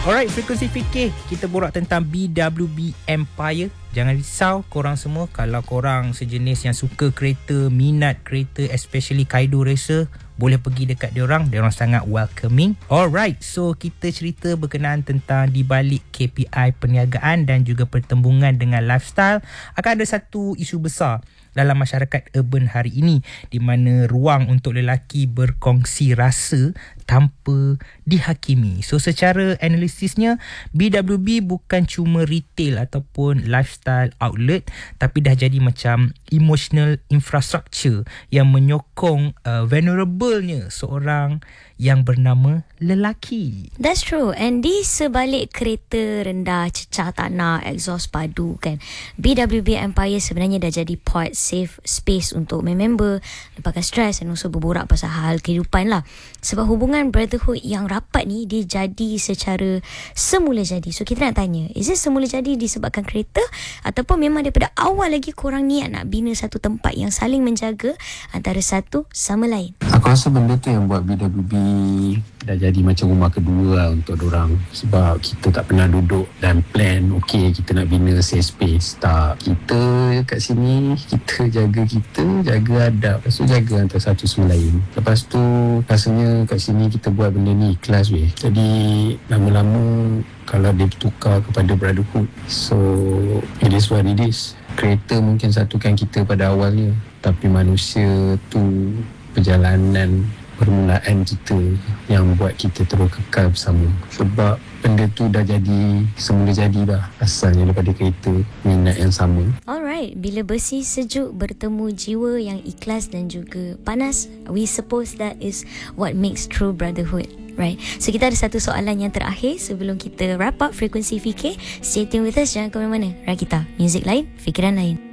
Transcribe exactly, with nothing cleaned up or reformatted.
Alright, Frekuensi Fikir, kita borak tentang B W B Empire. Jangan risau korang semua, kalau korang sejenis yang suka kereta, minat kereta, especially Kaido Racer, boleh pergi dekat diorang. Diorang sangat welcoming. Alright, so kita cerita berkenaan tentang di balik K P I perniagaan dan juga pertembungan dengan lifestyle. Akan ada satu isu besar dalam masyarakat urban hari ini, di mana ruang untuk lelaki berkongsi rasa tanpa dihakimi. So secara analisisnya, B W B bukan cuma retail ataupun lifestyle outlet, tapi dah jadi macam emotional infrastructure yang menyokong uh, vulnerable-nya seorang yang bernama lelaki. That's true. And di sebalik kereta rendah, cecah tanah, exhaust padu kan, B W B Empire sebenarnya dah jadi port safe space untuk member lepaskan stres dan also berborak pasal hal kehidupan lah. Sebab hubungan brotherhood yang rapat ni dia jadi secara semula jadi. So kita nak tanya, is it semula jadi disebabkan kereta, ataupun memang daripada awal lagi korang niat nak bina satu tempat yang saling menjaga antara satu sama lain? Aku rasa benda tu yang buat B W B dah jadi macam rumah kedua lah untuk dorang. Sebab kita tak pernah duduk dan plan, okay kita nak bina safe space. Tak, kita kat sini, kita jaga kita, jaga adab, lepas tu jaga antara satu sama lain. Lepas tu rasanya kat sini kita buat benda ni ikhlas weh. Jadi lama-lama kalau dia bertukar kepada brotherhood, so it is what it is. Kereta mungkin satukan kita pada awalnya, tapi manusia tu perjalanan permulaan kita yang buat kita terus kekal bersama. Sebab benda tu dah jadi semula jadi dah, asalnya daripada kereta, minat yang sama. Alright, bila besi sejuk bertemu jiwa yang ikhlas dan juga panas, we suppose that is what makes true brotherhood. Right. So kita ada satu soalan yang terakhir sebelum kita wrap up Frekuensi Fikir. Stay tuned with us, jangan ke mana-mana. Rakita, music lain, fikiran lain.